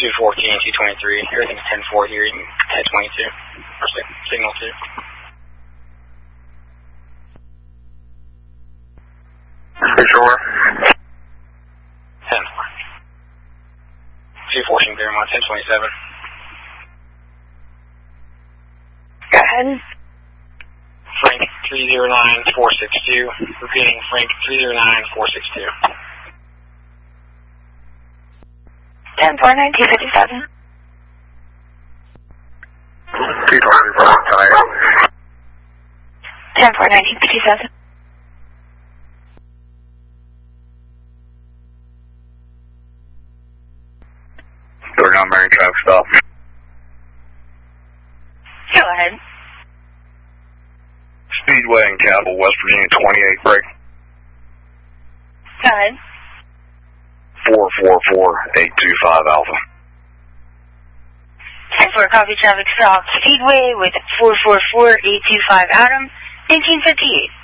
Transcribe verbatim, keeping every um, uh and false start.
two fourteen, two twenty-three. Everything's ten four here. You can head twenty-two. Or signal two. For sure. ten four. two fourteen, clear one, ten twenty-seven. Go ahead. Frank three zero nine four six two. Repeating, Frank three zero nine four six two. ten four nineteen fifty-seven. Two twenty-four, tight. ten four nineteen fifty-seven. Door down, Marion traffic stop. Go ahead. Speedway and Capitol, West Virginia, twenty-eight break. Go ahead. four four four eight two five Alpha. ten four copy traffic stop. Speedway with four four four eight two five Adam, nineteen fifty-eight.